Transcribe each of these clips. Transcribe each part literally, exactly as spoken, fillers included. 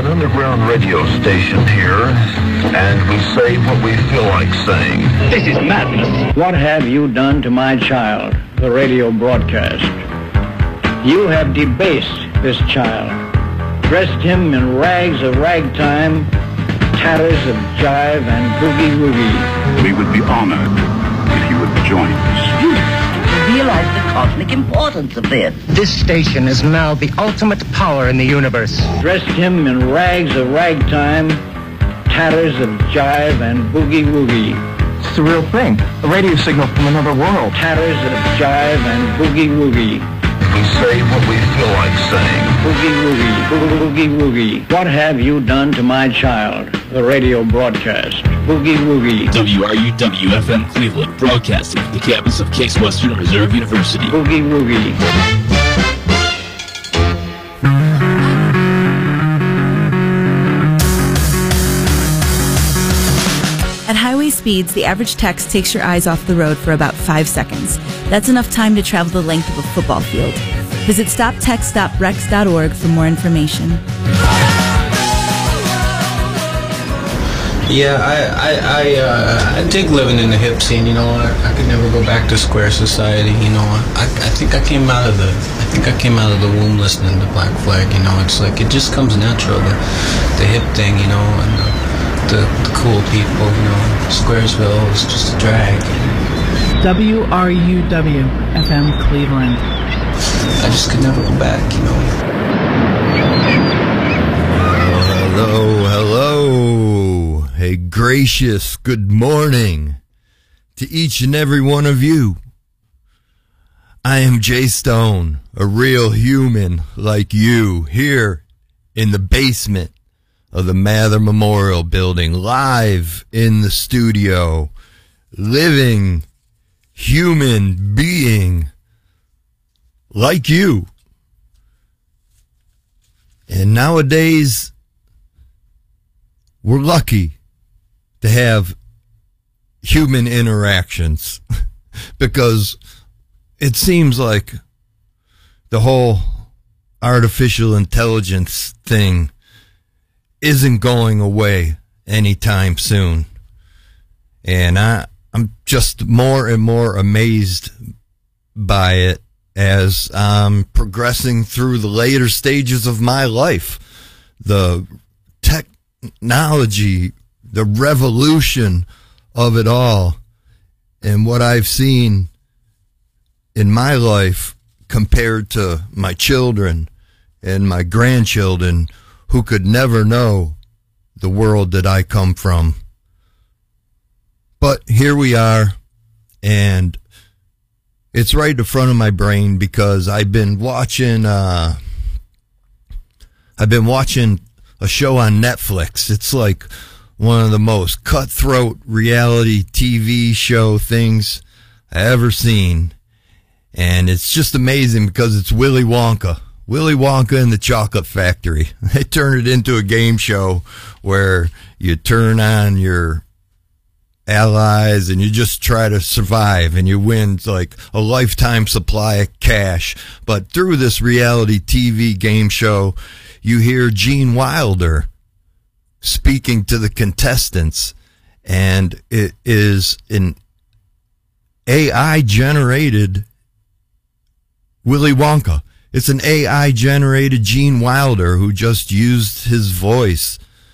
underground radio station here, and we say what we feel like saying. This is madness. What have you done to my child, the radio broadcast? You have debased this child, dressed him in rags of ragtime, tatters of jive and boogie-woogie. We would be honored if you would join us. You realize the cosmic importance of this. This station is now the ultimate power in the universe. Dressed him in rags of ragtime, tatters of jive and boogie-woogie. It's the real thing. A radio signal from another world. Tatters of jive and boogie-woogie. We say what we feel like saying. Boogie-woogie, boogie-woogie. What have you done to my child, the radio broadcast? Boogie-woogie. W R U W F M Cleveland, broadcasting from the campus of Case Western Reserve University. Boogie-woogie. At highway speeds, the average text takes your eyes off the road for about five seconds. That's enough time to travel the length of a football field. Visit stop text dot rex dot org for more information. Yeah, I I I, uh, I dig living in the hip scene. You know, I, I could never go back to square society. You know, I I think I came out of the I think I came out of the womb listening to Black Flag. You know, it's like it just comes natural. The the hip thing, you know, and the the, the cool people. You know, Squaresville is just a drag. W R U W F M Cleveland. I just could never go back, you know. Hello, hello. A gracious good morning to each and every one of you. I am Jay Stone, a real human like you, here in the basement of the Mather Memorial Building, live in the studio, living human being like you. And nowadays, we're lucky to have human interactions because it seems like the whole artificial intelligence thing isn't going away anytime soon. And I, I'm just more and more amazed by it as I'm progressing through the later stages of my life. The technology, the revolution of it all, and what I've seen in my life compared to my children and my grandchildren who could never know the world that I come from. But here we are, and it's right in the front of my brain because I've been watching, uh, I've been watching a show on Netflix. It's like one of the most cutthroat reality T V show things I ever seen. And it's just amazing because it's Willy Wonka. Willy Wonka and the Chocolate Factory. They turned it into a game show where you turn on your allies and you just try to survive and you win like a lifetime supply of cash. But through this reality T V game show, you hear Gene Wilder speaking to the contestants, and it is an A I generated Willy Wonka. It's an A I generated Gene Wilder who just used his voice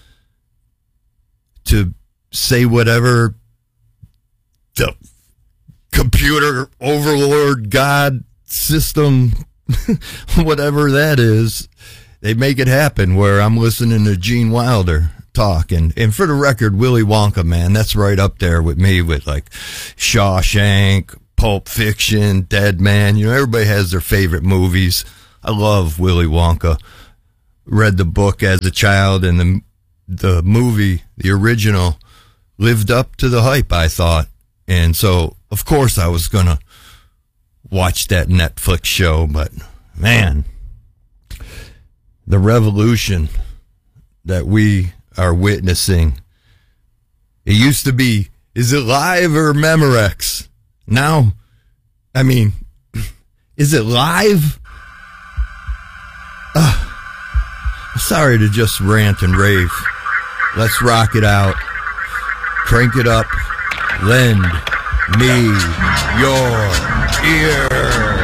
to say whatever the computer overlord God system, whatever that is, they make it happen where I'm listening to Gene Wilder talk. And, and for the record, Willy Wonka, man, that's right up there with me with like Shawshank, Pulp Fiction, Dead Man. You know, everybody has their favorite movies. I love Willy Wonka. Read the book as a child, and the the movie, the original, lived up to the hype, I thought. And so, of course, I was going to watch that Netflix show. But, man, the revolution that we are witnessing, it used to be, is it live or Memorex? Now, I mean, is it live? Uh, Sorry to just rant and rave. Let's rock it out. Crank it up. Lend me your ear.